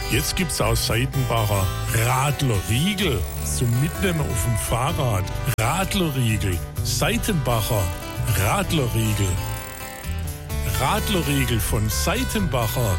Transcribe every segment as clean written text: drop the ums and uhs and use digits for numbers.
Jetzt gibt's aus Seitenbacher Radlerriegel zum Mitnehmen auf dem Fahrrad. Radlerriegel, Seitenbacher Radlerriegel. Radlerriegel von Seitenbacher.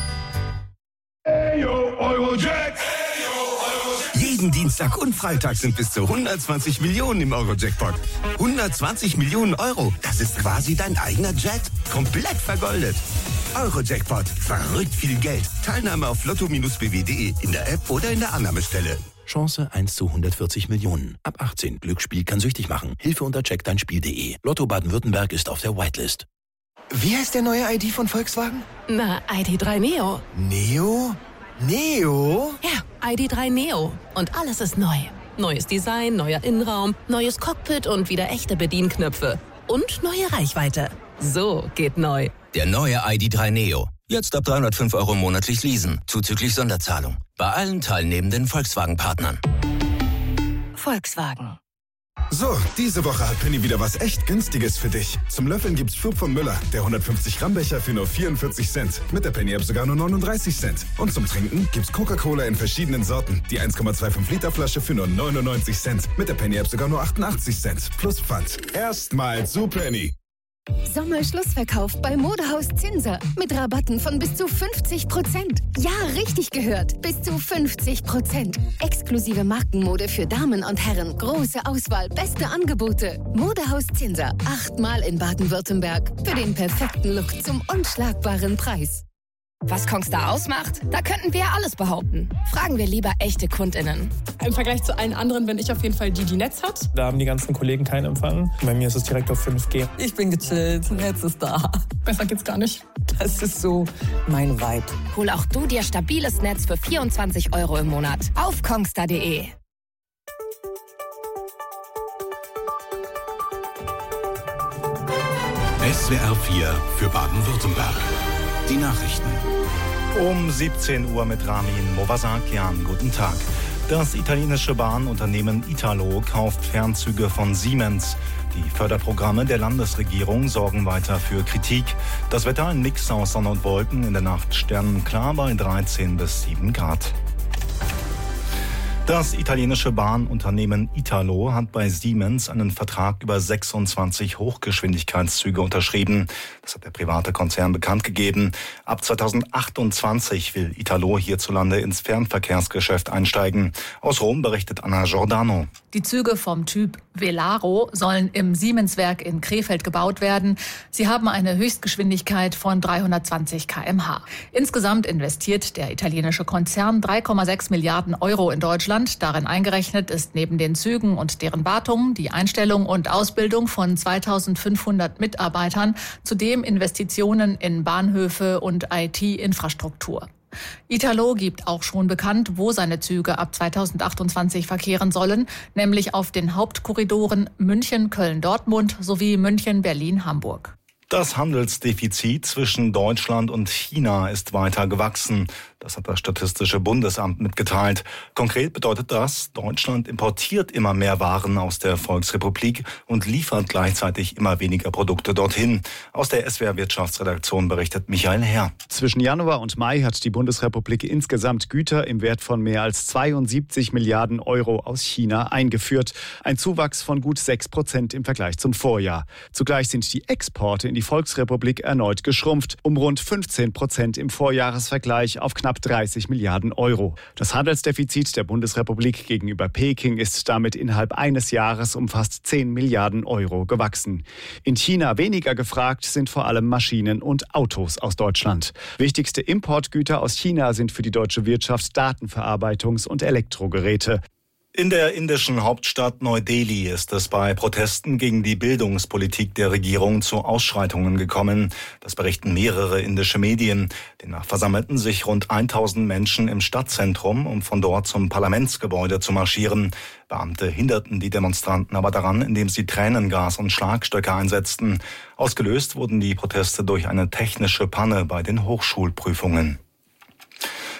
Eyo, Eurojack! Jeden Dienstag und Freitag sind bis zu 120 Millionen im Euro-Jackpot. 120 Millionen Euro, das ist quasi dein eigener Jet. Komplett vergoldet. Euro-Jackpot, verrückt viel Geld. Teilnahme auf lotto-bw.de, in der App oder in der Annahmestelle. Chance 1 zu 140 Millionen. Ab 18. Glücksspiel kann süchtig machen. Hilfe unter checkdeinspiel.de. Lotto Baden-Württemberg ist auf der Whitelist. Wie heißt der neue ID von Volkswagen? Na, ID.3 Neo. Neo? Neo? Ja, ID.3 Neo. Und alles ist neu. Neues Design, neuer Innenraum, neues Cockpit und wieder echte Bedienknöpfe. Und neue Reichweite. So geht neu. Der neue ID.3 Neo. Jetzt ab 305 € monatlich leasen, zuzüglich Sonderzahlung. Bei allen teilnehmenden Volkswagen-Partnern. Volkswagen. So, diese Woche hat Penny wieder was echt Günstiges für dich. Zum Löffeln gibt's Flup von Müller, der 150-Gramm-Becher für nur 44 Cent. Mit der Penny-App sogar nur 39 Cent. Und zum Trinken gibt's Coca-Cola in verschiedenen Sorten. Die 1,25 Liter Flasche für nur 99 Cent. Mit der Penny-App sogar nur 88 Cent. Plus Pfand. Erstmal zu Penny. Sommerschlussverkauf bei Modehaus Zinser. Mit Rabatten von bis zu 50%. Ja, richtig gehört. Bis zu 50%. Exklusive Markenmode für Damen und Herren. Große Auswahl, beste Angebote. Modehaus Zinser. 8-mal in Baden-Württemberg. Für den perfekten Look zum unschlagbaren Preis. Was Kongstar ausmacht? Da könnten wir alles behaupten. Fragen wir lieber echte KundInnen. Im Vergleich zu allen anderen bin ich auf jeden Fall die Netz hat. Da haben die ganzen Kollegen keinen Empfang. Bei mir ist es direkt auf 5G. Ich bin gechillt, Netz ist da. Besser geht's gar nicht. Das ist so mein Vibe. Hol auch du dir stabiles Netz für 24 € im Monat. Auf kongstar.de. SWR 4 für Baden-Württemberg. Die Nachrichten. Um 17 Uhr mit Ramin Movasakian. Guten Tag. Das italienische Bahnunternehmen Italo kauft Fernzüge von Siemens. Die Förderprogramme der Landesregierung sorgen weiter für Kritik. Das Wetter ein Mix aus Sonne und Wolken. In der Nacht sternenklar bei 13 bis 7 Grad. Das italienische Bahnunternehmen Italo hat bei Siemens einen Vertrag über 26 Hochgeschwindigkeitszüge unterschrieben. Das hat der private Konzern bekannt gegeben. Ab 2028 will Italo hierzulande ins Fernverkehrsgeschäft einsteigen. Aus Rom berichtet Anna Giordano. Die Züge vom Typ Velaro sollen im Siemens-Werk in Krefeld gebaut werden. Sie haben eine Höchstgeschwindigkeit von 320 km/h. Insgesamt investiert der italienische Konzern 3,6 Milliarden € in Deutschland. Darin eingerechnet ist neben den Zügen und deren Wartung die Einstellung und Ausbildung von 2500 Mitarbeitern, zudem Investitionen in Bahnhöfe und IT-Infrastruktur. Italo gibt auch schon bekannt, wo seine Züge ab 2028 verkehren sollen, nämlich auf den Hauptkorridoren München, Köln, Dortmund sowie München, Berlin, Hamburg. Das Handelsdefizit zwischen Deutschland und China ist weiter gewachsen. Das hat das Statistische Bundesamt mitgeteilt. Konkret bedeutet das, Deutschland importiert immer mehr Waren aus der Volksrepublik und liefert gleichzeitig immer weniger Produkte dorthin. Aus der SWR Wirtschaftsredaktion berichtet Michael Herr. Zwischen Januar und Mai hat die Bundesrepublik insgesamt Güter im Wert von mehr als 72 Milliarden € aus China eingeführt. Ein Zuwachs von gut 6% im Vergleich zum Vorjahr. Zugleich sind die Exporte in die Volksrepublik erneut geschrumpft, um rund 15% im Vorjahresvergleich auf knapp 30 Milliarden €. Das Handelsdefizit der Bundesrepublik gegenüber Peking ist damit innerhalb eines Jahres um fast 10 Milliarden € gewachsen. In China weniger gefragt sind vor allem Maschinen und Autos aus Deutschland. Wichtigste Importgüter aus China sind für die deutsche Wirtschaft Datenverarbeitungs- und Elektrogeräte. In der indischen Hauptstadt Neu-Delhi ist es bei Protesten gegen die Bildungspolitik der Regierung zu Ausschreitungen gekommen. Das berichten mehrere indische Medien. Demnach versammelten sich rund 1000 Menschen im Stadtzentrum, um von dort zum Parlamentsgebäude zu marschieren. Beamte hinderten die Demonstranten aber daran, indem sie Tränengas und Schlagstöcke einsetzten. Ausgelöst wurden die Proteste durch eine technische Panne bei den Hochschulprüfungen.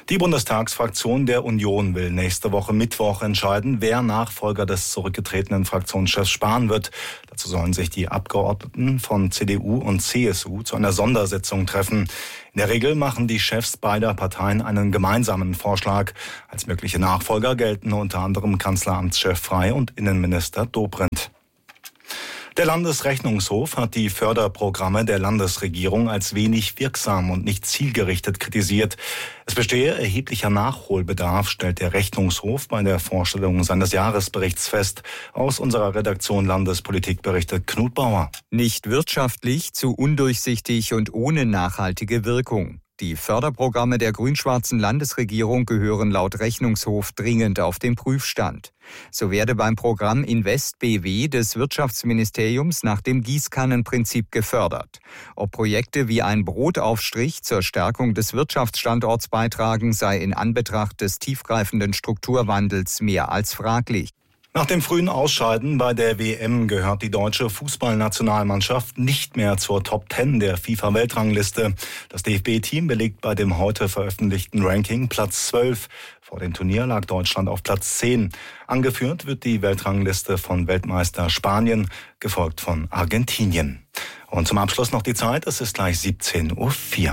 Die Bundestagsfraktion der Union will nächste Woche Mittwoch entscheiden, wer Nachfolger des zurückgetretenen Fraktionschefs Spahn wird. Dazu sollen sich die Abgeordneten von CDU und CSU zu einer Sondersitzung treffen. In der Regel machen die Chefs beider Parteien einen gemeinsamen Vorschlag. Als mögliche Nachfolger gelten unter anderem Kanzleramtschef Frey und Innenminister Dobrindt. Der Landesrechnungshof hat die Förderprogramme der Landesregierung als wenig wirksam und nicht zielgerichtet kritisiert. Es bestehe erheblicher Nachholbedarf, stellt der Rechnungshof bei der Vorstellung seines Jahresberichts fest. Aus unserer Redaktion Landespolitik berichtet Knut Bauer. Nicht wirtschaftlich, zu undurchsichtig und ohne nachhaltige Wirkung. Die Förderprogramme der grün-schwarzen Landesregierung gehören laut Rechnungshof dringend auf den Prüfstand. So werde beim Programm Invest BW des Wirtschaftsministeriums nach dem Gießkannenprinzip gefördert. Ob Projekte wie ein Brotaufstrich zur Stärkung des Wirtschaftsstandorts beitragen, sei in Anbetracht des tiefgreifenden Strukturwandels mehr als fraglich. Nach dem frühen Ausscheiden bei der WM gehört die deutsche Fußballnationalmannschaft nicht mehr zur Top 10 der FIFA-Weltrangliste. Das DFB-Team belegt bei dem heute veröffentlichten Ranking Platz 12. Vor dem Turnier lag Deutschland auf Platz 10. Angeführt wird die Weltrangliste von Weltmeister Spanien, gefolgt von Argentinien. Und zum Abschluss noch die Zeit, es ist gleich 17:04 Uhr.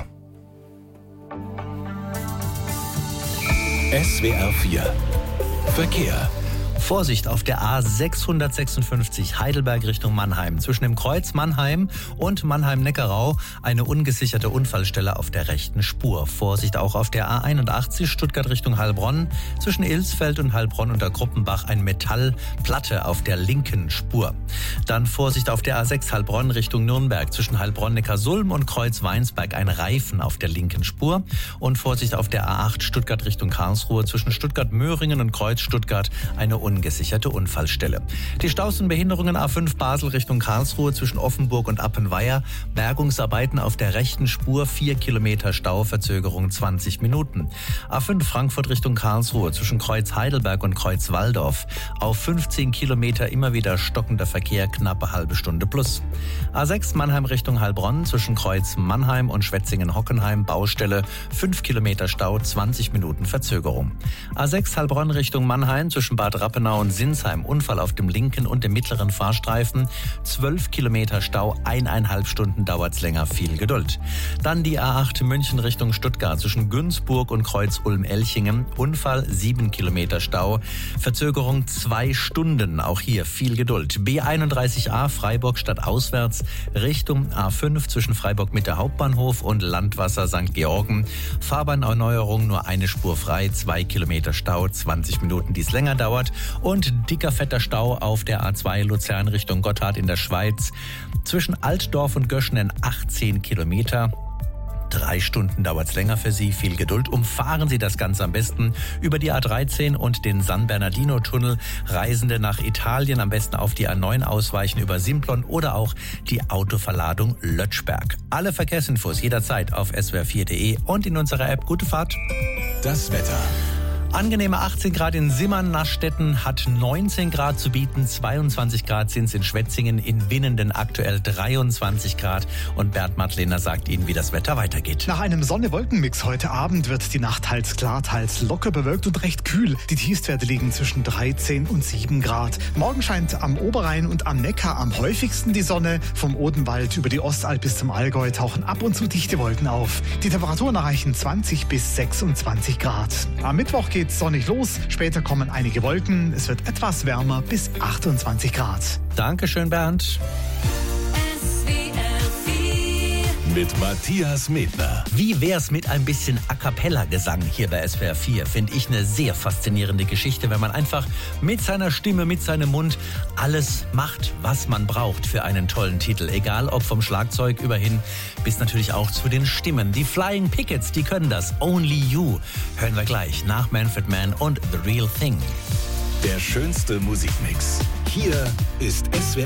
SWR 4 Verkehr. Vorsicht auf der A656 Heidelberg Richtung Mannheim. Zwischen dem Kreuz Mannheim und Mannheim-Neckarau eine ungesicherte Unfallstelle auf der rechten Spur. Vorsicht auch auf der A81 Stuttgart Richtung Heilbronn. Zwischen Ilsfeld und Heilbronn unter Gruppenbach eine Metallplatte auf der linken Spur. Dann Vorsicht auf der A6 Heilbronn Richtung Nürnberg. Zwischen Heilbronn-Neckarsulm und Kreuz Weinsberg ein Reifen auf der linken Spur. Und Vorsicht auf der A8 Stuttgart Richtung Karlsruhe. Zwischen Stuttgart-Möhringen und Kreuz Stuttgart eine ungesicherte Unfallstelle. Die Staus und Behinderungen A5 Basel Richtung Karlsruhe zwischen Offenburg und Appenweier. Bergungsarbeiten auf der rechten Spur, 4 Kilometer Stau, Verzögerung 20 Minuten. A5 Frankfurt Richtung Karlsruhe zwischen Kreuz Heidelberg und Kreuz Walldorf. Auf 15 Kilometer immer wieder stockender Verkehr, knappe halbe Stunde plus. A6 Mannheim Richtung Heilbronn zwischen Kreuz Mannheim und Schwetzingen-Hockenheim. Baustelle, 5 Kilometer Stau, 20 Minuten Verzögerung. A6 Heilbronn Richtung Mannheim zwischen Bad Rappenau und Sinsheim. Unfall auf dem linken und dem mittleren Fahrstreifen. 12 Kilometer Stau, 1,5 Stunden dauert's länger. Viel Geduld. Dann die A8 München Richtung Stuttgart zwischen Günzburg und Kreuz Ulm-Elchingen. Unfall, 7 Kilometer Stau. Verzögerung 2 Stunden. Auch hier viel Geduld. B31A Freiburg stadtauswärts Richtung A5 zwischen Freiburg Mitte Hauptbahnhof und Landwasser St. Georgen. Fahrbahnerneuerung nur eine Spur frei. 2 Kilometer Stau, 20 Minuten, die es länger dauert. Und dicker, fetter Stau auf der A2 Luzern Richtung Gotthard in der Schweiz. Zwischen Altdorf und Göschenen 18 Kilometer. 3 Stunden dauert es länger für Sie. Viel Geduld. Umfahren Sie das Ganze am besten über die A13 und den San Bernardino-Tunnel. Reisende nach Italien am besten auf die A9 ausweichen über Simplon oder auch die Autoverladung Lötschberg. Alle Verkehrsinfos jederzeit auf swr4.de und in unserer App. Gute Fahrt. Das Wetter. Angenehme 18 Grad in Simmern-Nastetten, hat 19 Grad zu bieten, 22 Grad sind es in Schwetzingen, in Winnenden aktuell 23 Grad. Und Bernd Madlener sagt Ihnen, wie das Wetter weitergeht. Nach einem Sonne-Wolken-Mix heute Abend wird die Nacht teils klar, teils locker bewölkt und recht kühl. Die Tiefstwerte liegen zwischen 13 und 7 Grad. Morgen scheint am Oberrhein und am Neckar am häufigsten die Sonne. Vom Odenwald über die Ostalb bis zum Allgäu tauchen ab und zu dichte Wolken auf. Die Temperaturen erreichen 20 bis 26 Grad. Am Mittwoch geht sonnig los, später kommen einige Wolken, es wird etwas wärmer bis 28 Grad. Dankeschön, Bernd. Mit Matthias Medner. Wie wär's mit ein bisschen A-Cappella-Gesang hier bei SWR 4? Finde ich eine sehr faszinierende Geschichte, wenn man einfach mit seiner Stimme, mit seinem Mund alles macht, was man braucht für einen tollen Titel. Egal ob vom Schlagzeug überhin bis natürlich auch zu den Stimmen. Die Flying Pickets, die können das. Only You hören wir gleich nach Manfred Mann und The Real Thing. Der schönste Musikmix. Hier ist SWR